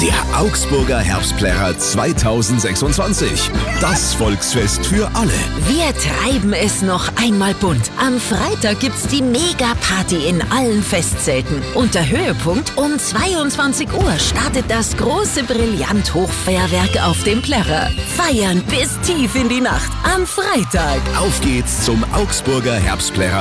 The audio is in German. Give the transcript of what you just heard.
Der Augsburger Herbstplärrer 2026. Das Volksfest für alle. Wir treiben es noch einmal bunt. Am Freitag gibt's die Mega-Party in allen Festzelten. Und der Höhepunkt: um 22 Uhr startet das große Brillant-Hochfeuerwerk auf dem Plärrer. Feiern bis tief in die Nacht am Freitag. Auf geht's zum Augsburger Herbstplärrer